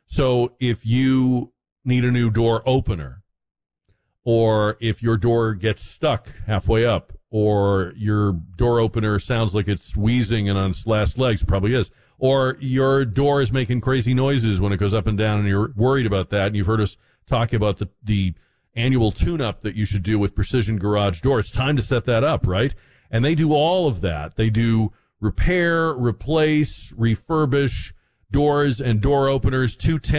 So if you need a new door opener, or if your door gets stuck halfway up, or your door opener sounds like it's wheezing and on its last legs, probably is, or your door is making crazy noises when it goes up and down and you're worried about that, and you've heard us talk about the annual tune-up that you should do with Precision Garage Door, it's time to set that up, right? And they do all of that. They do repair, replace, refurbish doors and door openers,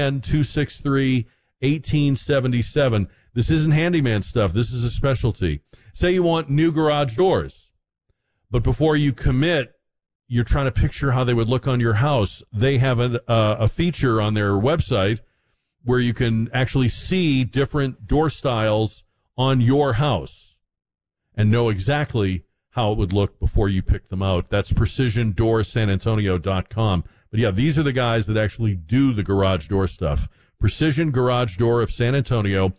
210-263-1877. This isn't handyman stuff. This is a specialty. Say you want new garage doors, but before you commit, you're trying to picture how they would look on your house. They have a feature on their website where you can actually see different door styles on your house and know exactly how it would look before you pick them out. That's PrecisionDoorSanAntonio.com. But yeah, these are the guys that actually do the garage door stuff. Precision Garage Door of San Antonio,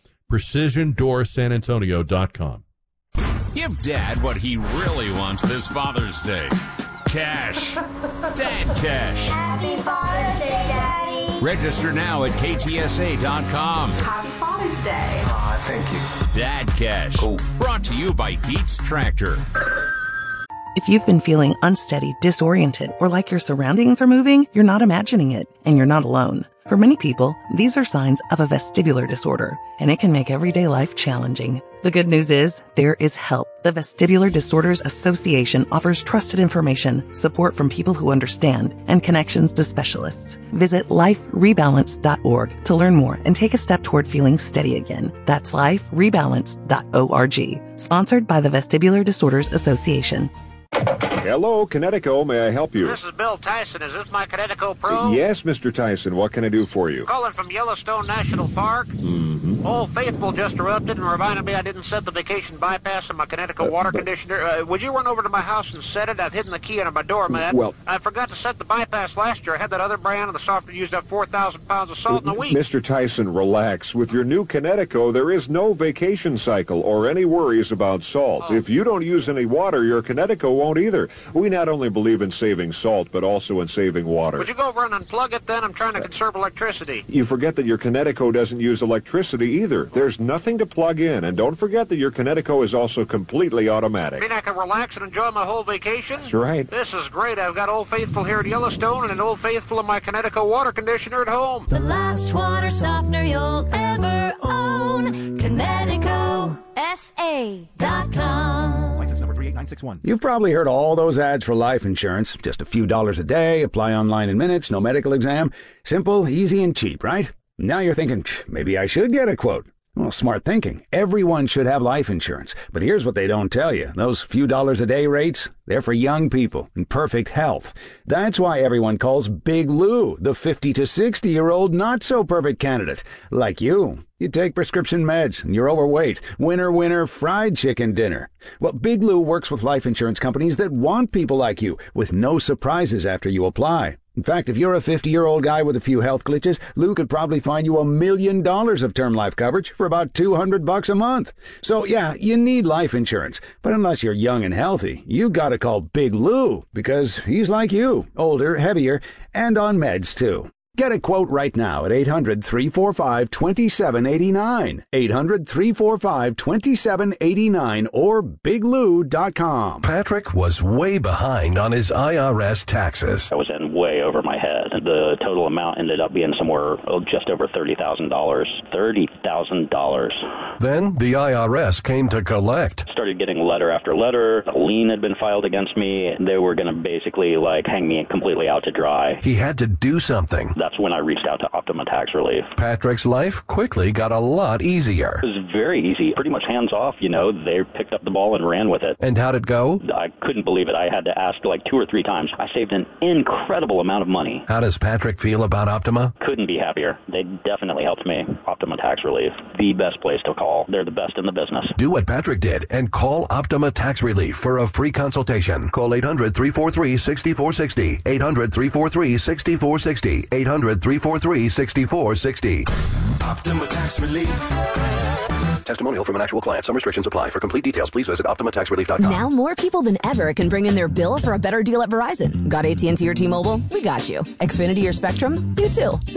PrecisionDoorSanAntonio.com. Give Dad what he really wants this Father's Day. Cash. Dad cash. Happy Father's Day, Daddy. Register now at KTSA.com. Happy Father's Day. Thank you. Dad cash. Cool. Brought to you by Dietz Tractor. If you've been feeling unsteady, disoriented, or like your surroundings are moving, you're not imagining it, and you're not alone. For many people, these are signs of a vestibular disorder, and it can make everyday life challenging. The good news is, there is help. The Vestibular Disorders Association offers trusted information, support from people who understand, and connections to specialists. Visit liferebalance.org to learn more and take a step toward feeling steady again. That's liferebalance.org. Sponsored by the Vestibular Disorders Association. Hello, Connecticut. May I help you? This is Bill Tyson. Is this my Connecticut Pro? Yes, Mr. Tyson. What can I do for you? Calling from Yellowstone National Park. Mm-hmm. Old Faithful just erupted and reminded me I didn't set the vacation bypass on my Connecticut water conditioner. Would you run over to my house and set it? I've hidden the key under my doormat. Well, I forgot to set the bypass last year. I had that other brand, and the software used up 4,000 pounds of salt in a week. Mr. Tyson, relax. With your new Connecticut, there is no vacation cycle or any worries about salt. Oh. If you don't use any water, your Connecticut won't either. We not only believe in saving salt, but also in saving water. Would you go over and unplug it then? I'm trying to conserve electricity. You forget that your Connecticut doesn't use electricity either. There's nothing to plug in. And don't forget that your Connecticut is also completely automatic. Mean I can relax and enjoy my whole vacation? That's right. This is great. I've got Old Faithful here at Yellowstone and an Old Faithful in my Connecticut water conditioner at home. The last water softener you'll ever own. ConnecticutSA.com. License number 38961. You've probably heard all those ads for life insurance. Just a few dollars a day, apply online in minutes, no medical exam. Simple, easy, and cheap, right? Now you're thinking, maybe I should get a quote. Well, smart thinking. Everyone should have life insurance. But here's what they don't tell you. Those few dollars a day rates, they're for young people in perfect health. That's why everyone calls Big Lou the 50 to 60-year-old not-so-perfect candidate. Like you. You take prescription meds, and you're overweight. Winner, winner, fried chicken dinner. Well, Big Lou works with life insurance companies that want people like you, with no surprises after you apply. In fact, if you're a 50-year-old guy with a few health glitches, Lou could probably find you $1 million of term life coverage for about $200 a month. So, yeah, you need life insurance. But unless you're young and healthy, you gotta call Big Lou, because he's like you, older, heavier, and on meds, too. Get a quote right now at 800-345-2789, 800-345-2789, or biglou.com. Patrick was way behind on his IRS taxes. I was in way over my head. The total amount ended up being somewhere just over $30,000. $30,000. Then the IRS came to collect. Started getting letter after letter. A lien had been filed against me. They were going to basically hang me completely out to dry. He had to do something. That's when I reached out to Optima Tax Relief. Patrick's life quickly got a lot easier. It was very easy, pretty much hands off, They picked up the ball and ran with it. And how'd it go? I couldn't believe it. I had to ask 2 or 3 times. I saved an incredible amount of money. How does Patrick feel about Optima? Couldn't be happier. They definitely helped me. Optima Tax Relief, the best place to call. They're the best in the business. Do what Patrick did and call Optima Tax Relief for a free consultation. Call 800-343-6460, 800-343-6460, 800-343-6460. Optima Tax Relief. Testimonial from an actual client. Some restrictions apply. For complete details, please visit OptimaTaxRelief.com. Now more people than ever can bring in their bill for a better deal at Verizon. Got AT&T or T-Mobile? We got you. Xfinity or Spectrum? You too.